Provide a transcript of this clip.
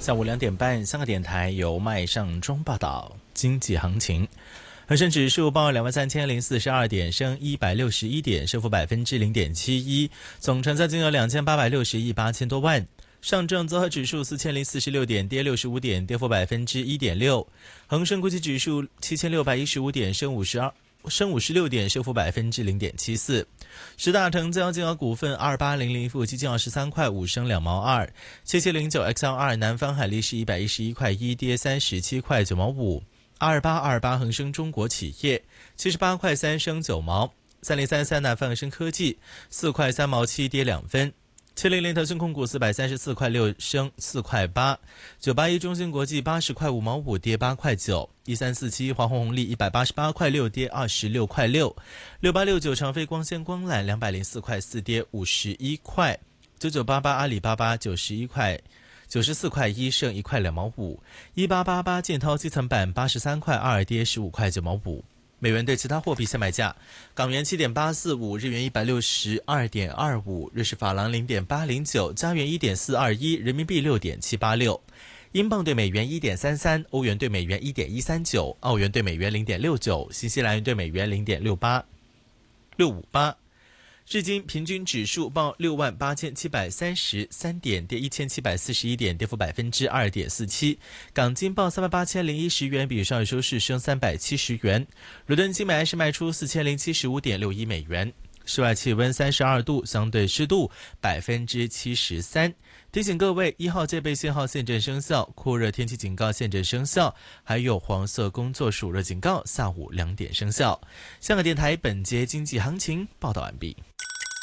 下午2点半，香港电台由麦尚中报道经济行情。恒生指数报23,042点，升161点，升幅0.71%，总成交金额2860亿8千多万。上证综合指数4046点，跌65点，跌幅1.6%。恒生国际指数7615点，升56点，升幅0.74%。十大成交金额股份：2800富基金23块5升2毛2，7709 XL2 南方海力士111块1跌37块9毛5，2828恒生中国企业78块3升9毛，3033南方恒生科技4块3毛7跌2分，700腾讯控股434块6升4块8，981中芯国际80块5毛5跌8块9，1347华虹红利188块6跌26块6，6869长飞光纤光缆204块4跌51块，9988阿里巴巴94块1升1块2毛5，1888建滔基层板83块2跌15块9毛5。美元对其他货币现买价：港元7.845，日元162.25，瑞士法郎0.809，加元1.421，人民币6.786，英镑对美元1.33，欧元对美元1.139，澳元对美元0.69，新西兰元对美元0.658。日经平均指数报68733点，跌1741点，跌幅2.47%。港金报38010元，比上日收市升370元。伦敦金每安士卖出4075.61美元。室外气温32度，相对湿度73%。提醒各位，1号戒备信号现正生效，酷热天气警告现正生效，还有黄色工作暑热警告下午2点生效。香港电台本节经济行情报道完毕。